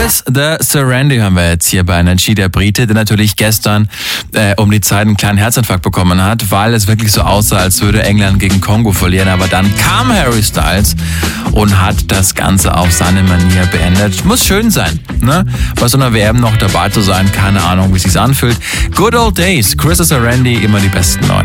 Chris the Serendi hören wir jetzt hier bei Energy, der Brite, der natürlich gestern um die Zeit einen kleinen Herzinfarkt bekommen hat, weil es wirklich so aussah, als würde England gegen Kongo verlieren. Aber dann kam Harry Styles und hat das Ganze auf seine Manier beendet. Muss schön sein, ne? Bei so einer WM noch dabei zu sein. Keine Ahnung, wie es sich anfühlt. Good old days. Chris the Serendi, immer die besten Leute.